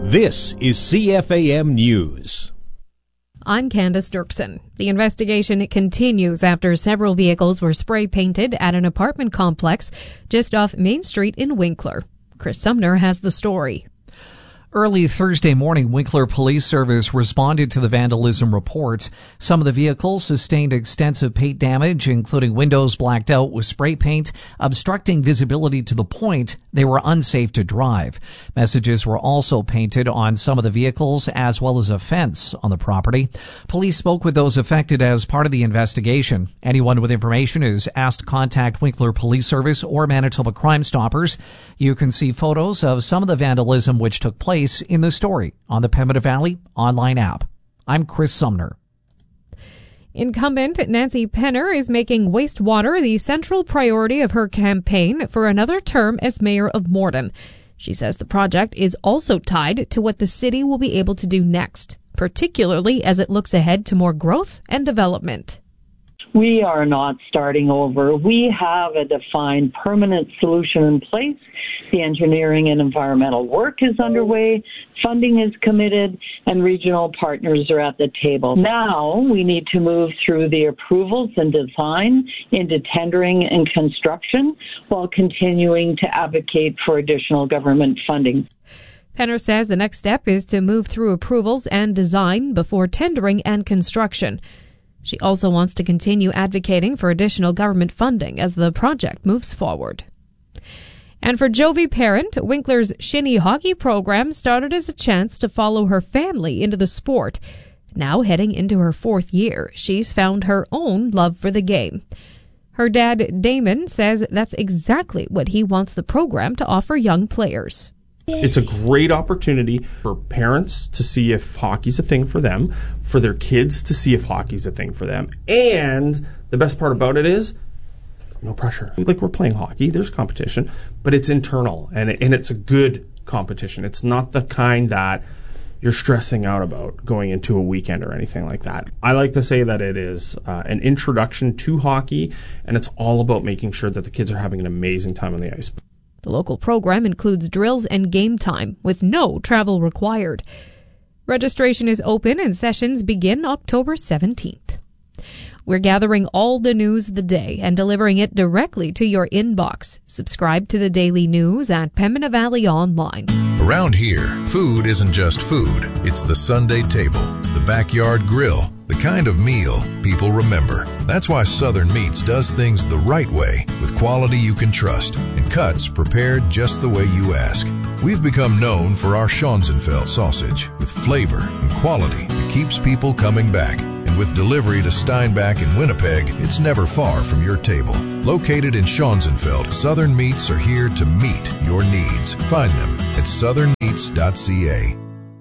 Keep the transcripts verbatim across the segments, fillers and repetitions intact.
This is C F A M News. I'm Candace Dirksen. The investigation continues after several vehicles were spray painted at an apartment complex just off Main Street in Winkler. Chris Sumner has the story. Early Thursday morning, Winkler Police Service responded to the vandalism report. Some of the vehicles sustained extensive paint damage, including windows blacked out with spray paint, obstructing visibility to the point they were unsafe to drive. Messages were also painted on some of the vehicles, as well as a fence on the property. Police spoke with those affected as part of the investigation. Anyone with information is asked to contact Winkler Police Service or Manitoba Crime Stoppers. You can see photos of some of the vandalism which took place in the story on the Pembina Valley online app. I'm Chris Sumner. Incumbent Nancy Penner is making wastewater the central priority of her campaign for another term as mayor of Morden. She says the project is also tied to what the city will be able to do next, particularly as it looks ahead to more growth and development. We are not starting over. We have a defined permanent solution in place. The engineering and environmental work is underway, funding is committed, and regional partners are at the table. Now we need to move through the approvals and design into tendering and construction while continuing to advocate for additional government funding. Penner says the next step is to move through approvals and design before tendering and construction. She also wants to continue advocating for additional government funding as the project moves forward. And for Jovi Parent, Winkler's shinny hockey program started as a chance to follow her family into the sport. Now heading into her fourth year, she's found her own love for the game. Her dad, Damon, says that's exactly what he wants the program to offer young players. It's a great opportunity for parents to see if hockey's a thing for them, for their kids to see if hockey's a thing for them. And the best part about it is no pressure. Like, we're playing hockey, there's competition, but it's internal and it, and it's a good competition. It's not the kind that you're stressing out about going into a weekend or anything like that. I like to say that it is uh, an introduction to hockey, and it's all about making sure that the kids are having an amazing time on the ice. The local program includes drills and game time with no travel required. Registration is open and sessions begin October seventeenth. We're gathering all the news of the day and delivering it directly to your inbox. Subscribe to the daily news at Pembina Valley Online. Around here, food isn't just food. It's the Sunday table, the backyard grill, the kind of meal people remember. That's why Southern Meats does things the right way, with quality you can trust and cuts prepared just the way you ask. We've become known for our Schonzenfeld sausage, with flavor and quality that keeps people coming back. And with delivery to Steinbach and Winnipeg, it's never far from your table. Located in Schonzenfeld, Southern Meats are here to meet your needs. Find them at southern meats dot c a.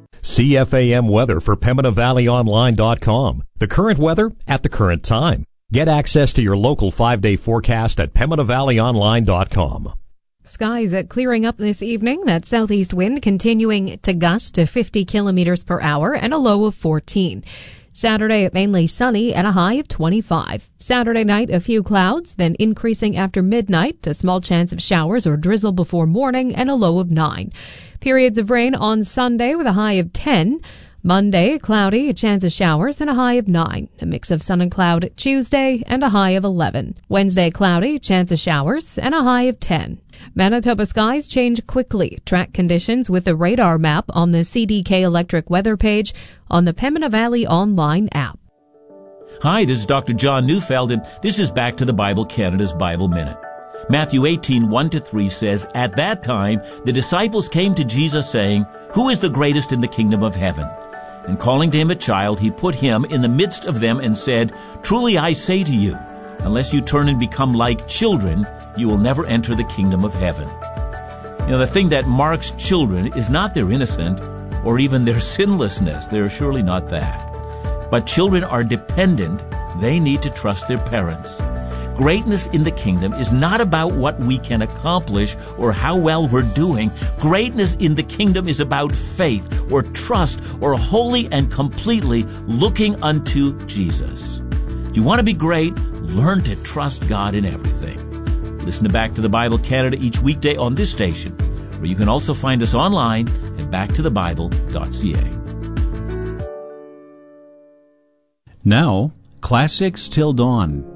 C F A M weather for Pembina Valley Online dot com. The current weather at the current time. Get access to your local five-day forecast at Pembina Valley Online dot com. Skies are clearing up this evening. That southeast wind continuing to gust to fifty kilometers per hour and a low of fourteen. Saturday, mainly sunny and a high of twenty-five. Saturday night, a few clouds, then increasing after midnight, a small chance of showers or drizzle before morning and a low of nine. Periods of rain on Sunday with a high of ten. Monday, cloudy, a chance of showers and a high of nine. A mix of sun and cloud Tuesday and a high of eleven. Wednesday, cloudy, chance of showers and a high of ten. Manitoba skies change quickly. Track conditions with the radar map on the C D K Electric weather page on the Pembina Valley Online app. Hi, this is Doctor John Neufeld, and this is Back to the Bible Canada's Bible Minute. Matthew eighteen, one to three says, "At that time the disciples came to Jesus saying, 'Who is the greatest in the kingdom of heaven?' And calling to him a child, he put him in the midst of them and said, 'Truly I say to you, unless you turn and become like children, you will never enter the kingdom of heaven.'" You know, the thing that marks children is not their innocence or even their sinlessness. They're surely not that. But children are dependent. They need to trust their parents. Greatness in the kingdom is not about what we can accomplish or how well we're doing. Greatness in the kingdom is about faith or trust or wholly and completely looking unto Jesus. Do you want to be great? Learn to trust God in everything. Listen to Back to the Bible Canada each weekday on this station, where you can also find us online at back to the bible dot c a. Now, Classics Till Dawn,